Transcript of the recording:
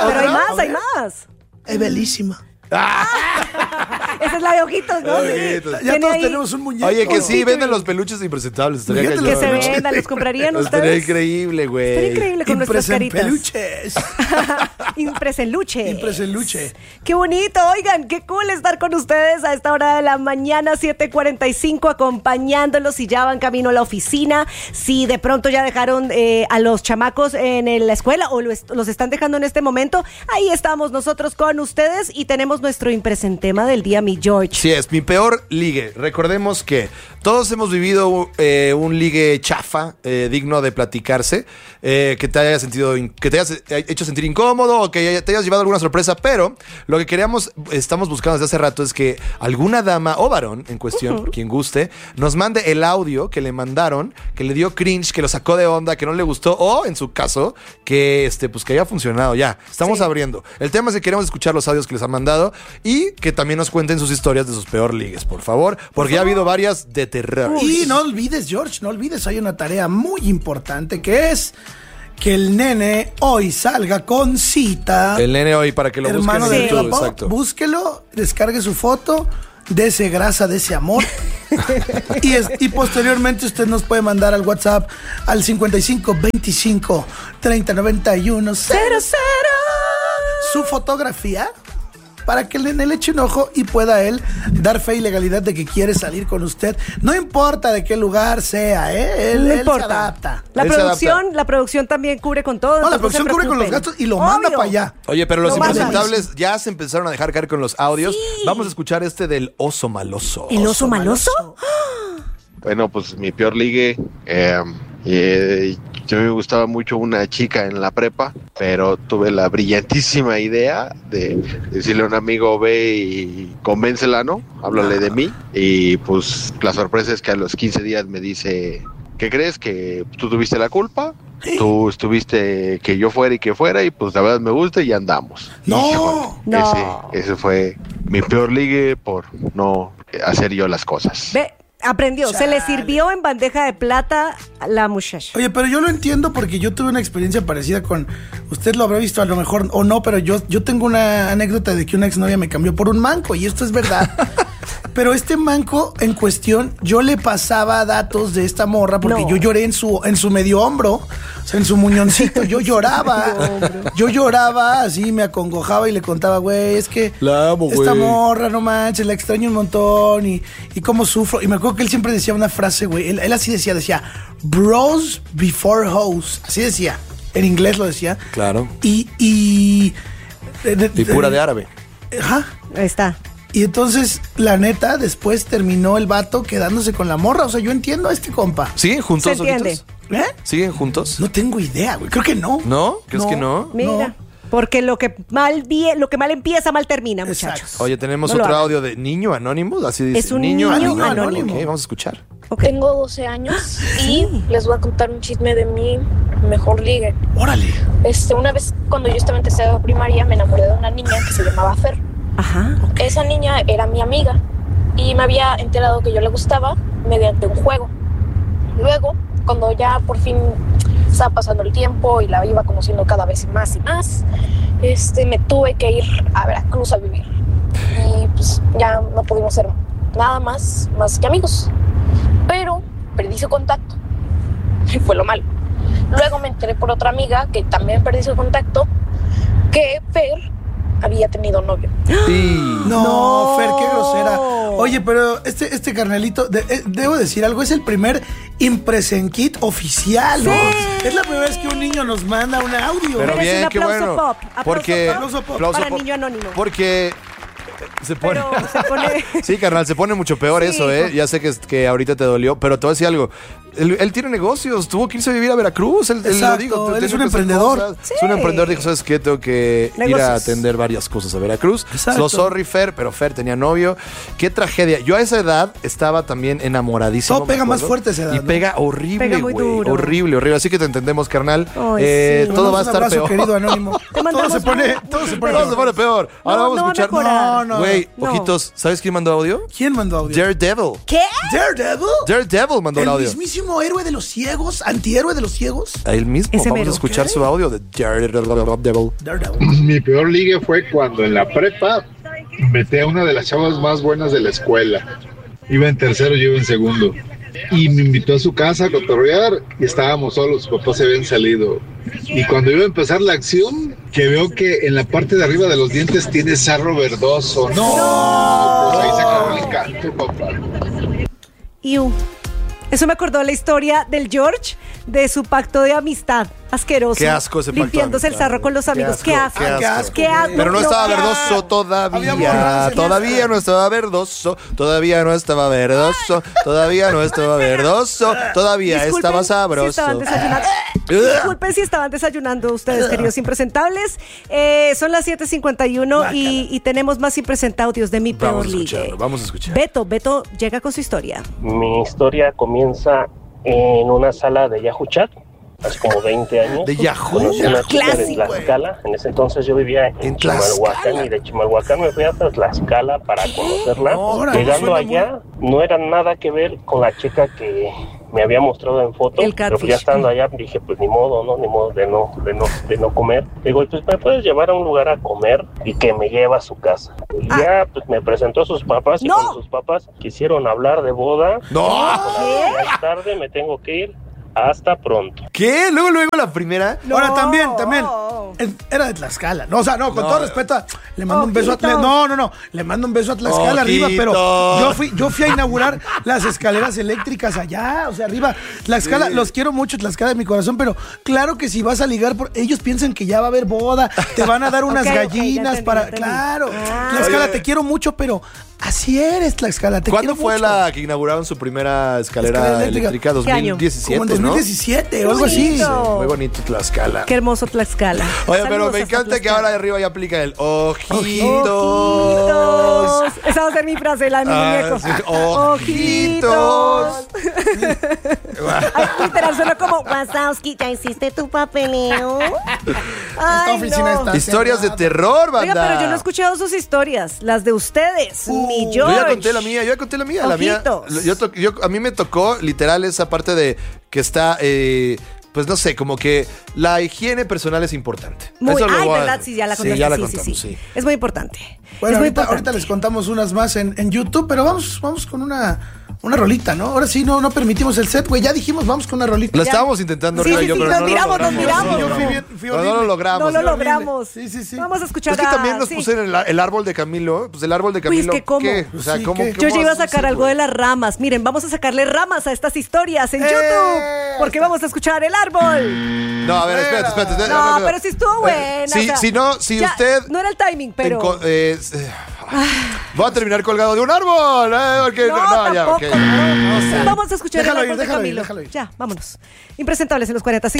pero hay más. Es bellísima. Esa es la de ojitos, ¿no? Ya todos tenemos un muñeco. Oye, que sí, venden los peluches impresentables. Que se vendan, ¿los comprarían ustedes? Estaría increíble, güey. Estaría increíble con nuestras caritas. Peluches. Impresenluche. Impresenluche. Qué bonito, oigan, qué cool estar con ustedes a esta hora de la mañana, 7:45, acompañándolos si ya van camino a la oficina, si de pronto ya dejaron a los chamacos en la escuela o los están dejando en este momento. Ahí estamos nosotros con ustedes y tenemos nuestro impresentema del día, mi George. Sí, es mi peor ligue. Recordemos que todos hemos vivido un ligue chafa, digno de platicarse, que te haya hecho sentir incómodo o que te hayas llevado alguna sorpresa, pero lo que estamos buscando desde hace rato es que alguna dama o varón en cuestión, quien guste, nos mande el audio que le mandaron, que le dio cringe, que lo sacó de onda, que no le gustó, o en su caso, que que haya funcionado ya. Estamos abriendo. El tema es que queremos escuchar los audios que les han mandado y que también nos cuenten sus historias de sus peor ligues, por favor, porque ya ha habido varias de terror. Y no olvides, George, hay una tarea muy importante que es que el nene hoy salga con cita. El nene hoy, para que lo busquen en YouTube, exacto. Búsquelo, descargue su foto, dese grasa, dese amor. y posteriormente usted nos puede mandar al WhatsApp al 55 25 30 91 00 su fotografía para que el nene le eche un ojo y pueda él dar fe y legalidad de que quiere salir con usted. No importa de qué lugar sea, él se adapta. La producción también cubre con todo. No, la producción cubre con los gastos y lo manda para allá. Oye, pero los impresentables ya se empezaron a dejar caer con los audios. Sí. Vamos a escuchar este del oso maloso. ¿El oso maloso? Bueno, pues mi peor ligue... yo me gustaba mucho una chica en la prepa, pero tuve la brillantísima idea de decirle a un amigo, ve y convéncela, ¿no? Háblale de mí. Y pues la sorpresa es que a los 15 días me dice, ¿qué crees? Que tú tuviste la culpa, tú estuviste que yo fuera y pues la verdad me gusta y andamos. ¡No! Ese fue mi peor ligue por no hacer yo las cosas. Ve. Aprendió, se le sirvió en bandeja de plata a la muchacha. Oye, pero yo lo entiendo porque yo tuve una experiencia parecida con... Usted lo habrá visto a lo mejor o no, pero yo tengo una anécdota de que una exnovia me cambió por un manco y esto es verdad. Pero este manco en cuestión, yo le pasaba datos de esta morra porque yo lloré en su medio hombro, o sea, en su muñoncito, yo lloraba. Yo lloraba, así me acongojaba y le contaba, güey, es que la amo, esta morra, no manches, la extraño un montón y cómo sufro. Y me acuerdo que él siempre decía una frase, güey, él así decía, bros before hoes, así decía, en inglés lo decía. Claro. Y pura de árabe. Ajá. Ahí está. Y entonces, la neta, después terminó el vato quedándose con la morra. O sea, yo entiendo a este compa. ¿Siguen juntos? Se entiende. ¿Siguen juntos? No tengo idea, güey. Creo que no. ¿No? ¿Crees que no? Mira. Porque lo que mal empieza, mal termina, muchachos. Exacto. Oye, tenemos otro audio de niño anónimo. Así dice. Es un niño anónimo. Ok, vamos a escuchar. Okay. Tengo 12 años y les voy a contar un chisme de mi mejor ligue. Órale. Una vez cuando yo estaba en tercero de primaria me enamoré de una niña que se llamaba Fer. Ajá. Okay. Esa niña era mi amiga y me había enterado que yo le gustaba mediante un juego. Luego, cuando ya por fin estaba pasando el tiempo y la iba conociendo cada vez más y más, me tuve que ir a Veracruz a vivir. Y pues ya no pudimos ser nada más que amigos. Pero perdí su contacto. Y fue lo malo. Luego me enteré por otra amiga que también perdí su contacto, que Fer había tenido novio. No, Fer, qué grosera. Oye, pero este carnalito, debo decir algo, es el primer Impresen-Kit oficial, ¿no? Sí. Es la primera vez que un niño nos manda un audio. Pero bien, un qué bueno. Pop. Aplauso pop para niño anónimo. Porque se pone... pone... Sí, carnal, se pone mucho peor eso, ¿eh? Ya sé que ahorita te dolió, pero te voy a decir algo. Él tiene negocios, tuvo que irse a vivir a Veracruz. Él es un emprendedor. Sí. Es un emprendedor, dijo, ¿sabes qué? Tengo que ir a atender varias cosas a Veracruz. So sorry, Fer, pero Fer tenía novio. Qué tragedia. Yo a esa edad estaba también enamoradísimo. Todo pega más fuerte a esa edad. Y pega horrible, muy güey. duro. Horrible. Así que te entendemos, carnal. Sí. Todo va a estar peor. Querido anónimo. Todo se pone peor. Ahora vamos a escuchar. No. Güey, ojitos, ¿sabes quién mandó audio? ¿Quién mandó audio? Daredevil. ¿Qué? ¿Daredevil? Daredevil mandó el audio. El mismísimo mismo héroe de los ciegos, antihéroe de los ciegos. A él mismo. Ese Vamos mero. a escuchar su audio de Daredevil. Daredevil. Mi peor ligue fue cuando en la prepa metí a una de las chavas más buenas de la escuela. Iba en tercero, yo iba en segundo. Y me invitó a su casa a cotorrear y estábamos solos, sus papás se habían salido. Y cuando iba a empezar la acción, que veo que en la parte de arriba de los dientes tiene sarro verdoso. ¡No! Pues ahí se acabó el encanto, papá. Iu. Eso me acordó la historia del George, de su pacto de amistad. Asqueroso. Qué asco ese pacto de Limpiándose el amistad. sarro con los Qué amigos. Qué asco. asco, qué asco. Qué asco. Pero no estaba qué verdoso asco. todavía. Había borrado Todavía no estaba verdoso. Todavía no estaba verdoso. Todavía no estaba verdoso. Todavía Disculpen estaba si sabroso. estaban desayunando. Disculpen si estaban desayunando ustedes, queridos impresentables. Son las 7:51 y tenemos más impresentaudios de mi peor Vamos a ligue. escucharlo, vamos a escuchar. Beto llega con su historia. Mi historia comienza en una sala de Yahoo Chat, hace como 20 años. De Yahoo. Conocí a una chica de Clásico. Tlaxcala. En ese entonces yo vivía en Chimalhuacán y de Chimalhuacán me fui hasta Tlaxcala para conocerla. Órale, Llegando suena allá, no era nada que ver con la chica que me había mostrado en foto. El Pero pues ya catfish. estando allá dije, pues ni modo, ¿no? Ni modo de no comer. Digo, pues me puedes llevar a un lugar a comer y que me lleva a su casa. Y ya pues me presentó a sus papás y ¡No! con sus papás quisieron hablar de boda. ¡No! Más tarde me tengo que ir. Hasta pronto. ¿Qué? Luego la primera. Ahora también. Era de Tlaxcala. No, o sea, no, con todo respeto. Le mando un beso a Tlaxcala. No. Le mando un beso a Tlaxcala arriba, pero yo fui a inaugurar las escaleras eléctricas allá. O sea, arriba. Tlaxcala, los quiero mucho, Tlaxcala de mi corazón, pero claro que si vas a ligar, ellos piensan que ya va a haber boda, te van a dar unas Ok, gallinas ya para. entendí. Claro. Ah. Tlaxcala, Oye. te quiero mucho, pero así eres, Tlaxcala. Te ¿Cuándo quiero fue mucho. la que inauguraron su primera escalera Escalera eléctrica? eléctrica? ¿Qué año? 2017, Como en ¿no? 2017 o algo así. bonito. Muy bonito Tlaxcala. Qué hermoso Tlaxcala. Oye, Saludos pero me hasta encanta que Tlaxcala. ahora de arriba ya aplica el ojitos. Ojitos. Esa va a ser mi frase, la de mi muñeco. Sí, ojitos. Ay, literal, suena como Wazowski, ya hiciste tu papeleo. Esta Ay, oficina no. está Historias de cerrada. terror, banda. Oiga, pero yo no he escuchado sus historias, las de ustedes, mi Yo George. ya conté la mía, La mía, Ojitos. a mí me tocó literal esa parte de que está, pues no sé, como que la higiene personal es importante. Muy, Eso lo ay, voy a- verdad, sí, ya la contaste. Sí, ya la sí, contamos, sí. sí. Es muy importante. Bueno, es muy ahorita importante. les contamos unas más en YouTube, pero vamos con una rolita, ¿no? Ahora sí, no permitimos el set, güey. Ya dijimos, vamos con una rolita. Lo estábamos intentando, Sí, Riva sí, y yo, sí, pero nos no lo miramos, nos logramos. miramos. Sí, yo No, fui no lo horrible. logramos. No lo horrible. logramos. Sí. Vamos a escuchar Es que también nos sí. pusieron el árbol de Camilo. Pues el árbol de Uy, es Camilo. que ¿cómo? ¿Qué? O sea, Sí, ¿cómo? ¿qué? ¿cómo Yo ya iba a haces sacar eso, algo güey? de las ramas. Miren, vamos a sacarle ramas a estas historias en YouTube. Porque vamos a escuchar el árbol. No, a ver, espérate. No, pero sí estuvo buena. Sí, o sea, si ya, usted. No era el timing, pero. Voy a terminar colgado de un árbol. Porque, No, ya, tampoco. ok. No. Vamos a escuchar Déjalo el ir, árbol de déjalo ir, Camilo. déjalo ir. Ya, vámonos. Impresentables en los 40.